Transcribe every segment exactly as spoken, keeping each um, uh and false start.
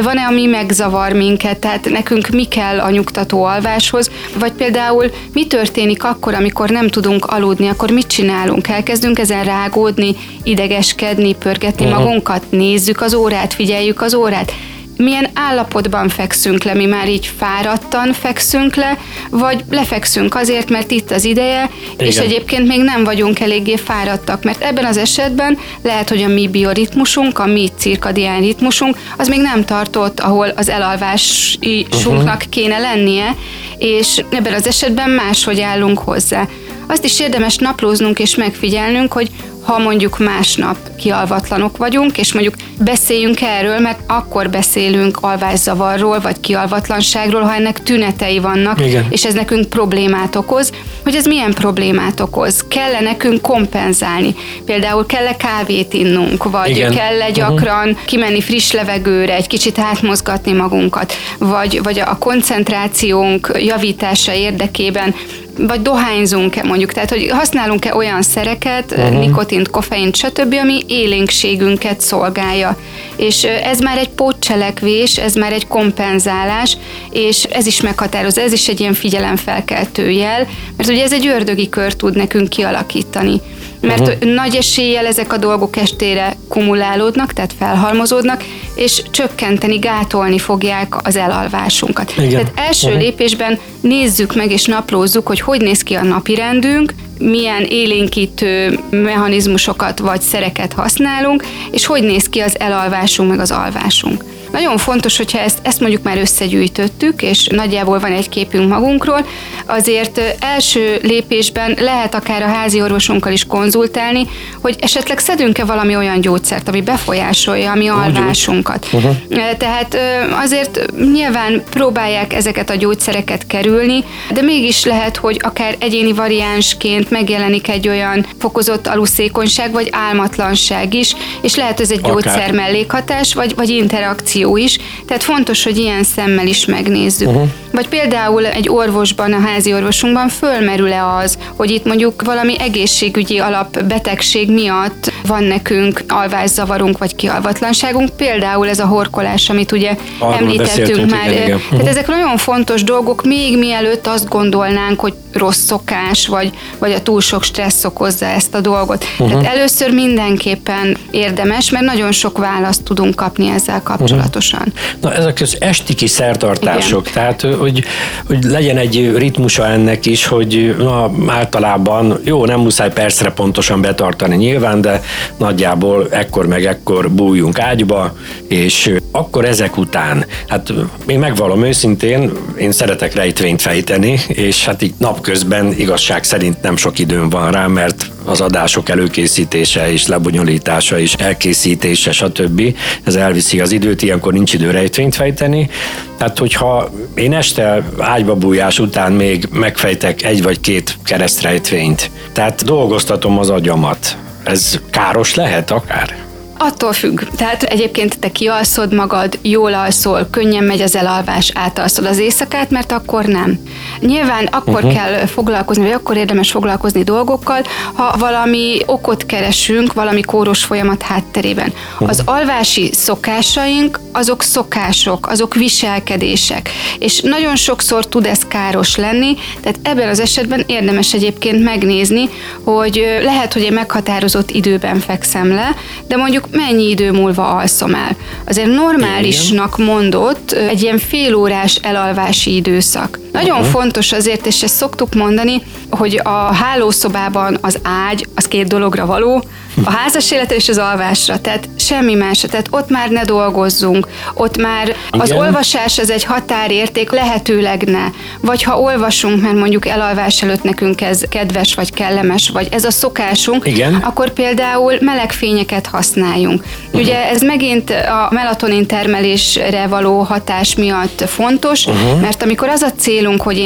van-e, ami megzavar minket, tehát nekünk mi kell a nyugtató alváshoz, vagy például mi történik akkor, amikor nem tudunk aludni, akkor mit csinálunk? Elkezdünk ezen rágódni, idegeskedni, pörgetni uh-huh. magunkat, nézzük az órát, figyeljük az órát. Milyen állapotban fekszünk le, mi már így fáradtan fekszünk le, vagy lefekszünk azért, mert itt az ideje, igen. és egyébként még nem vagyunk eléggé fáradtak, mert ebben az esetben lehet, hogy a mi bioritmusunk, a mi cirkadián ritmusunk, az még nem tartott, ahol az elalvásunknak uh-huh. kéne lennie, és ebben az esetben máshogy állunk hozzá. Azt is érdemes naplóznunk és megfigyelnünk, hogy ha mondjuk másnap kialvatlanok vagyunk, és mondjuk beszéljünk erről, mert akkor beszélünk alvászavarról, vagy kialvatlanságról, ha ennek tünetei vannak, igen. és ez nekünk problémát okoz, hogy ez milyen problémát okoz. Kell-e nekünk kompenzálni? Például kell-e kávét innunk, vagy igen. kell-e gyakran uh-huh. kimenni friss levegőre, egy kicsit átmozgatni magunkat, vagy, vagy a koncentrációnk javítása érdekében vagy dohányzunk-e mondjuk, tehát hogy használunk-e olyan szereket, uh-huh. nikotint, koffeint, stb., ami élénkségünket szolgálja. És ez már egy pótcselekvés, ez már egy kompenzálás, és ez is meghatározó, ez is egy ilyen figyelemfelkeltő jel, mert ugye ez egy ördögi kör tud nekünk kialakítani. Mert uh-huh. nagy eséllyel ezek a dolgok estére kumulálódnak, tehát felhalmozódnak, és csökkenteni, gátolni fogják az elalvásunkat. Igen. Tehát első uh-huh. lépésben nézzük meg és naplózzuk, hogy hogy néz ki a napirendünk, milyen élénkítő mechanizmusokat vagy szereket használunk, és hogy néz ki az elalvásunk meg az alvásunk. Nagyon fontos, hogyha ezt, ezt mondjuk már összegyűjtöttük, és nagyjából van egy képünk magunkról, azért első lépésben lehet akár a házi orvosunkkal is konzultálni, hogy esetleg szedünk-e valami olyan gyógyszert, ami befolyásolja a mi alvásunkat. Uh-huh. Tehát azért nyilván próbálják ezeket a gyógyszereket kerülni, de mégis lehet, hogy akár egyéni variánsként megjelenik egy olyan fokozott aluszékonyság, vagy álmatlanság is, és lehet ez egy akár gyógyszer mellékhatás, vagy, vagy interakció is, tehát fontos, hogy ilyen szemmel is megnézzük. Uh-huh. Vagy például egy orvosban, a házi orvosunkban fölmerül-e az, hogy itt mondjuk valami egészségügyi alapbetegség miatt van nekünk alvászavarunk, vagy kialvatlanságunk, például ez a horkolás, amit ugye arról említettünk már. Igen, igen. Uh-huh. Tehát ezek nagyon fontos dolgok, még mielőtt azt gondolnánk, hogy rossz szokás, vagy, vagy a túl sok stressz okozza ezt a dolgot. Uh-huh. Tehát először mindenképpen érdemes, mert nagyon sok választ tudunk kapni ezzel kapcsolatosan. Uh-huh. Na, ezek az esti kis szertartások, igen. tehát hogy, hogy legyen egy ritmusa ennek is, hogy na, általában jó, nem muszáj percre pontosan betartani nyilván, de nagyjából ekkor meg ekkor bújjunk ágyba, és akkor ezek után, hát én megvallom őszintén, én szeretek rejtvényt fejteni, és hát így napközben igazság szerint nem sok időm van rá, mert az adások előkészítése és lebonyolítása és elkészítése, stb. Ez elviszi az időt, ilyenkor nincs idő rejtvényt fejteni. Tehát, hogyha én este ágyba bújás után még megfejtek egy vagy két keresztrejtvényt, tehát dolgoztatom az agyamat. Ez káros lehet akár? Attól függ. Tehát egyébként te kialszod magad, jól alszol, könnyen megy az elalvás, átalszod az éjszakát, mert akkor nem. Nyilván akkor uh-huh. kell foglalkozni, vagy akkor érdemes foglalkozni dolgokkal, ha valami okot keresünk, valami kóros folyamat hátterében. Uh-huh. Az alvási szokásaink, azok szokások, azok viselkedések, és nagyon sokszor tud ez káros lenni, tehát ebben az esetben érdemes egyébként megnézni, hogy lehet, hogy egy meghatározott időben fekszem le, de mondjuk mennyi idő múlva alszom el. Azért normálisnak mondott egy ilyen félórás elalvási időszak. Nagyon uh-huh. fontos azért, és ezt szoktuk mondani, hogy a hálószobában az ágy, az két dologra való, a házas életre és az alvásra, tehát semmi másra, tehát ott már ne dolgozzunk, ott már igen. az olvasás az egy határérték, lehetőleg ne. Vagy ha olvasunk, mert mondjuk elalvás előtt nekünk ez kedves, vagy kellemes, vagy ez a szokásunk, igen. akkor például meleg fényeket használjunk. Uh-huh. Ugye ez megint a melatonin termelésre való hatás miatt fontos, uh-huh. mert amikor az a célunk, hogy én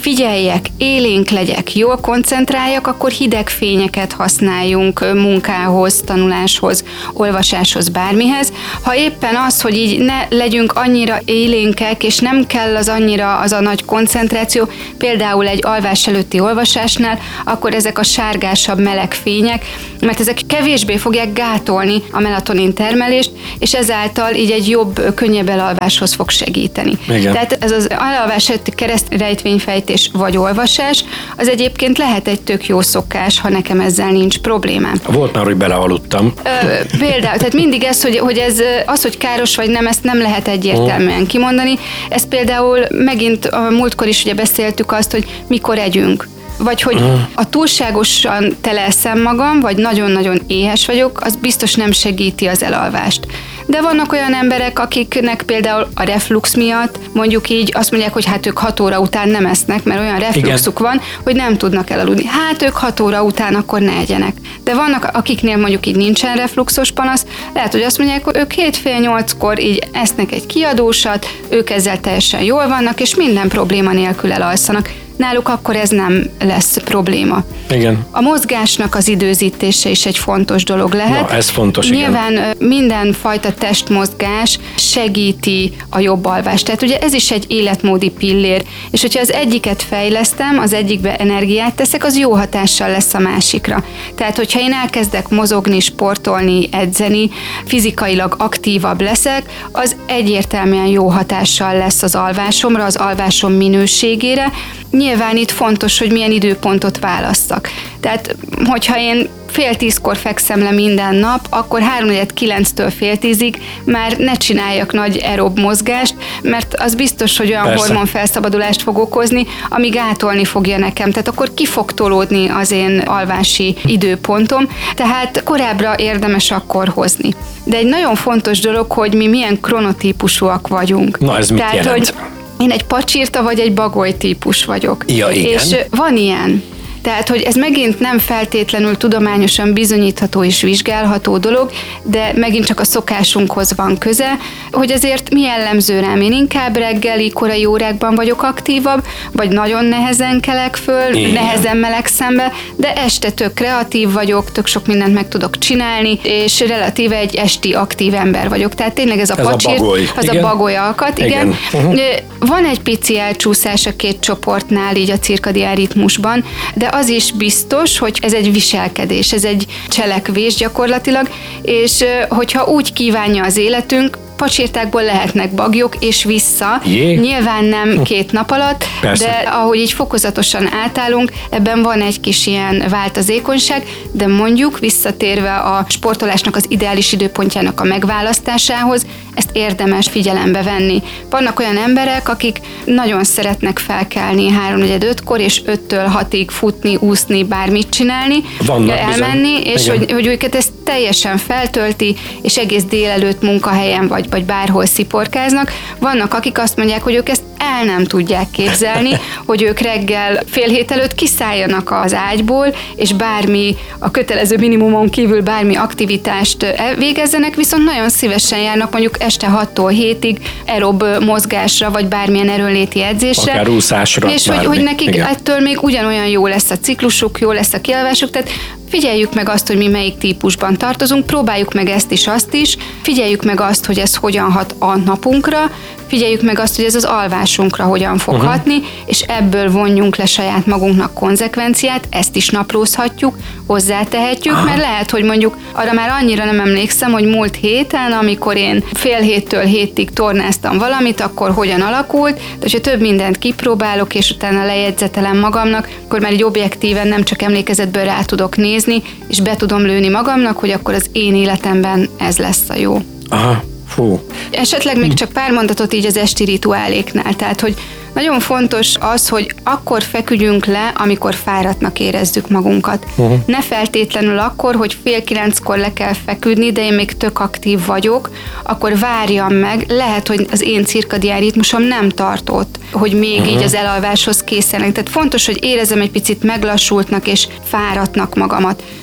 figyeljek, élénk legyek, jól koncentráljak, akkor hideg fényeket használjunk munkához, tanuláshoz, olvasáshoz, bármihez. Ha éppen az, hogy így ne legyünk annyira élénkek, és nem kell az annyira az a nagy koncentráció, például egy alvás előtti olvasásnál, akkor ezek a sárgásabb meleg fények, mert ezek kevésbé fogják gátolni a melatonin termelést, és ezáltal így egy jobb, könnyebb elalváshoz fog segíteni. Igen. Tehát ez az elalvás előtti keresztrejtvényfejtés vagy olvasás, az egyébként lehet egy tök jó szokás, ha nekem ezzel nincs problémám. Volt már, hogy belealudtam. Ö, például, tehát mindig ez, hogy, hogy ez, az, hogy káros vagy nem, ezt nem lehet egyértelműen kimondani. Ez például megint a múltkor is ugye beszéltük azt, hogy mikor együnk. Vagy hogy a túlságosan teleszem magam, vagy nagyon-nagyon éhes vagyok, az biztos nem segíti az elalvást. De vannak olyan emberek, akiknek például a reflux miatt, mondjuk így azt mondják, hogy hát ők hat óra után nem esznek, mert olyan refluxuk Igen. van, hogy nem tudnak elaludni. Hát ők hat óra után akkor ne egyenek. De vannak, akiknél mondjuk így nincsen refluxos panasz, lehet, hogy azt mondják, hogy ők hét-fél nyolckor így esznek egy kiadósat, ők ezzel teljesen jól vannak, és minden probléma nélkül elalszanak. Náluk akkor ez nem lesz probléma. Igen. A mozgásnak az időzítése is egy fontos dolog lehet. Na, ez fontos, Nyilván igen. mindenfajta testmozgás segíti a jobb alvást. Tehát ugye ez is egy életmódi pillér, és hogyha az egyiket fejlesztem, az egyikbe energiát teszek, az jó hatással lesz a másikra. Tehát, hogyha én elkezdek mozogni, sportolni, edzeni, fizikailag aktívabb leszek, az egyértelműen jó hatással lesz az alvásomra, az alvásom minőségére. Nyilván itt fontos, hogy milyen időpontot válasszak. Tehát, hogyha én fél tízkor fekszem le minden nap, akkor háromnegyed kilenctől fél tízig már ne csináljak nagy aerob mozgást, mert az biztos, hogy olyan Persze. hormonfelszabadulást fog okozni, ami gátolni fogja nekem. Tehát akkor ki fog tolódni az én alvási időpontom, tehát korábbra érdemes akkor hozni. De egy nagyon fontos dolog, hogy mi milyen kronotípusúak vagyunk. Na, ez mit Tehát, jelent? Hogy én egy pacsirta vagy egy bagoly típus vagyok. Ja, igen. És van ilyen. Tehát, hogy ez megint nem feltétlenül tudományosan bizonyítható és vizsgálható dolog, de megint csak a szokásunkhoz van köze, hogy azért mi jellemző rám. Én inkább reggeli, korai órákban vagyok aktívabb, vagy nagyon nehezen kelek föl, Igen. nehezen melegszem be, de este tök kreatív vagyok, tök sok mindent meg tudok csinálni, és relatíve egy esti aktív ember vagyok. Tehát tényleg ez a ez pacsírt, a bagoly. az igen. a bagoly alkat, igen. igen. Uh-huh. Van egy pici elcsúszás a két csoportnál, így a cirkadián ritmusban, de az is biztos, hogy ez egy viselkedés, ez egy cselekvés gyakorlatilag, és hogyha úgy kívánja az életünk, pacsirtákból lehetnek bagyok, és vissza. Jé. Nyilván nem két nap alatt, Persze. de ahogy így fokozatosan átállunk, ebben van egy kis ilyen változékonyság, de mondjuk visszatérve a sportolásnak az ideális időpontjának a megválasztásához, ezt érdemes figyelembe venni. Vannak olyan emberek, akik nagyon szeretnek felkelni háromnegyed ötkor, és öttől hatig futni, úszni, bármit csinálni, Vannak elmenni, bizony. és hogy, hogy őket ezt teljesen feltölti, és egész délelőtt munkahelyen vagy, vagy bárhol sziporkáznak. Vannak, akik azt mondják, hogy ők ezt el nem tudják képzelni, hogy ők reggel fél hét előtt kiszálljanak az ágyból, és bármi, a kötelező minimumon kívül bármi aktivitást elvégezzenek, viszont nagyon szívesen járnak mondjuk este hattól hétig aerob mozgásra, vagy bármilyen erőnléti edzésre. Akár úszásra. És hogy, hogy nekik Igen. ettől még ugyanolyan jó lesz a ciklusuk, jó lesz a kialvásuk, tehát figyeljük meg azt, hogy mi melyik típusban tartozunk, próbáljuk meg ezt is, azt is, figyeljük meg azt, hogy ez hogyan hat a napunkra, figyeljük meg azt, hogy ez az alvásunkra hogyan fog uh-huh. hatni, és ebből vonjunk le saját magunknak konzekvenciát, ezt is naplózhatjuk, hozzátehetjük, ah. mert lehet, hogy mondjuk arra már annyira nem emlékszem, hogy múlt héten, amikor én fél héttől hétig tornáztam valamit, akkor hogyan alakult, de hogyha több mindent kipróbálok, és utána lejegyzetelem magamnak, akkor már egy objektíven nem csak emlékezetből rá tudok nézni, és be tudom lőni magamnak, hogy akkor az én életemben ez lesz a jó. Aha. Fú. Esetleg még csak pár mondatot így az esti rituáléknál, tehát hogy nagyon fontos az, hogy akkor feküdjünk le, amikor fáradtnak érezzük magunkat. Uh-huh. Ne feltétlenül akkor, hogy fél kilenckor le kell feküdni, de én még tök aktív vagyok, akkor várjam meg, lehet, hogy az én cirkadián ritmusom nem tartott, hogy még uh-huh. így az elalváshoz készenek. Tehát fontos, hogy érezem egy picit meglassultnak és fáradtnak magamat.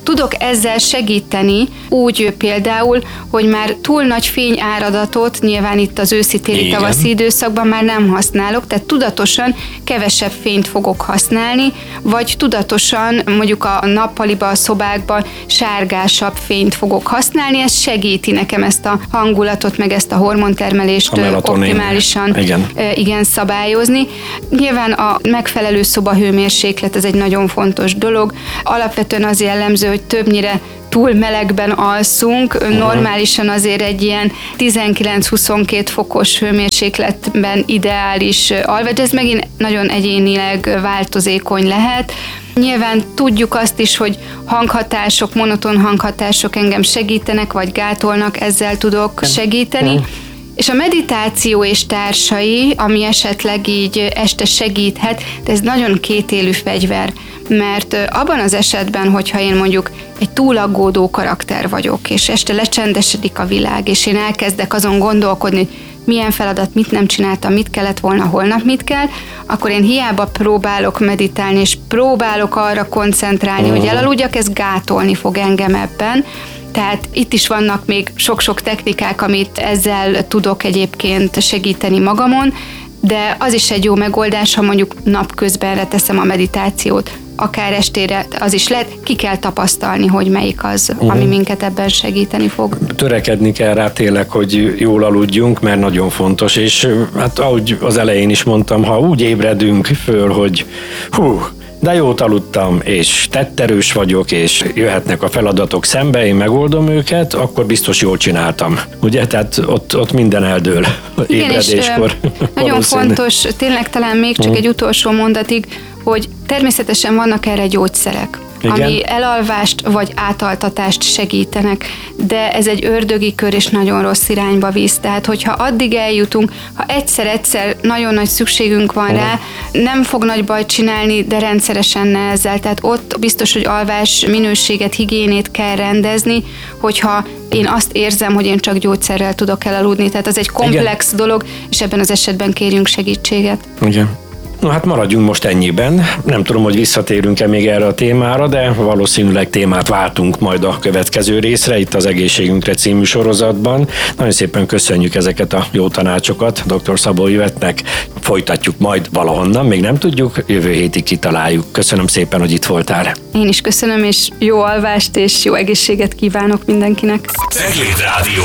tudok ezzel segíteni, úgy például, hogy már túl nagy fényáradatot, nyilván itt az őszi-téli tavaszi időszakban már nem használok, tehát tudatosan kevesebb fényt fogok használni, vagy tudatosan mondjuk a nappaliba, a szobákban sárgásabb fényt fogok használni, ez segíti nekem ezt a hangulatot, meg ezt a hormontermelést a optimálisan igen. igen szabályozni. Nyilván a megfelelő szobahőmérséklet, ez egy nagyon fontos dolog. Alapvetően az jellemző, hogy többnyire túl melegben alszunk, uh-huh. normálisan azért egy ilyen tizenkilenc-huszonkettő fokos hőmérsékletben ideális alvás, ez megint nagyon egyénileg változékony lehet. Nyilván tudjuk azt is, hogy hanghatások, monoton hanghatások engem segítenek, vagy gátolnak, ezzel tudok segíteni. Uh-huh. És a meditáció és társai, ami esetleg így este segíthet, de ez nagyon kétélű fegyver, mert abban az esetben, hogyha én mondjuk egy túl aggódó karakter vagyok, és este lecsendesedik a világ, és én elkezdek azon gondolkodni, milyen feladat, mit nem csináltam, mit kellett volna, holnap mit kell, akkor én hiába próbálok meditálni, és próbálok arra koncentrálni, uh-huh. hogy elaludjak, ez gátolni fog engem ebben. Tehát itt is vannak még sok-sok technikák, amit ezzel tudok egyébként segíteni magamon, de az is egy jó megoldás, ha mondjuk napközbenre teszem a meditációt, akár estére, az is lehet, ki kell tapasztalni, hogy melyik az, uh-huh. ami minket ebben segíteni fog. Törekedni kell rá tényleg, hogy jól aludjunk, mert nagyon fontos, és hát ahogy az elején is mondtam, ha úgy ébredünk föl, hogy hú, de jót aludtam, és tetterős vagyok, és jöhetnek a feladatok szembe, én megoldom őket, akkor biztos jól csináltam. Ugye? Tehát ott, ott minden eldől ébredéskor. Nagyon fontos, tényleg talán még csak hmm. egy utolsó mondatig, hogy természetesen vannak erre gyógyszerek, igen. ami elalvást vagy átaltatást segítenek, de ez egy ördögi kör, és nagyon rossz irányba visz. Tehát, hogyha addig eljutunk, ha egyszer-egyszer nagyon nagy szükségünk van uh-huh. rá, nem fog nagy bajt csinálni, de rendszeresen ne ezzel. Tehát ott biztos, hogy alvás minőséget, higiénét kell rendezni, hogyha én azt érzem, hogy én csak gyógyszerrel tudok elaludni. Tehát az egy komplex igen. dolog, és ebben az esetben kérjünk segítséget. Igen. No hát maradjunk most ennyiben. Nem tudom, hogy visszatérünk-e még erre a témára, de valószínűleg témát váltunk majd a következő részre, itt az Egészségünkre című sorozatban. Nagyon szépen köszönjük ezeket a jó tanácsokat dr. Szabó Ivettnek. Folytatjuk majd valahonnan, még nem tudjuk, jövő hétig kitaláljuk. Köszönöm szépen, hogy itt voltál. Én is köszönöm, és jó alvást és jó egészséget kívánok mindenkinek. Cegléd Rádió.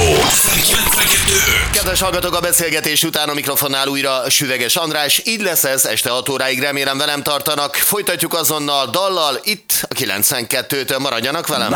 Kedves hallgatók, a beszélgetés után a mikrofonnál újra Süveges András. Így lesz ez este hat óráig, remélem velem tartanak. Folytatjuk azonnal dallal itt a kilencvenkettőtől, maradjanak velem.